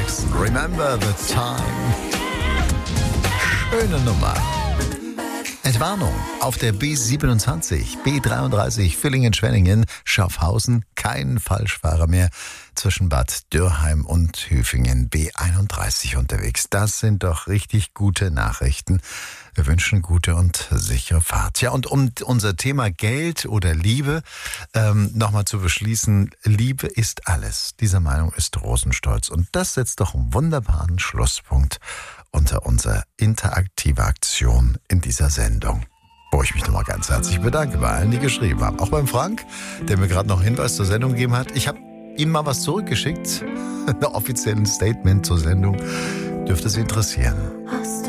Jackson, Remember the Time. Schöne Nummer. Entwarnung auf der B27, B33, Villingen-Schwenningen, Schaffhausen, kein Falschfahrer mehr zwischen Bad Dürrheim und Hüfingen, B31 unterwegs. Das sind doch richtig gute Nachrichten. Wir wünschen gute und sichere Fahrt. Ja, und um unser Thema Geld oder Liebe nochmal zu beschließen, Liebe ist alles. Diese Meinung ist Rosenstolz. Und das setzt doch einen wunderbaren Schlusspunkt unter unsere interaktive Aktion in dieser Sendung, wo ich mich nochmal ganz herzlich bedanke bei allen, die geschrieben haben. Auch beim Frank, der mir gerade noch einen Hinweis zur Sendung gegeben hat. Ich habe ihm mal was zurückgeschickt, ein offizielles Statement zur Sendung. Dürfte Sie interessieren.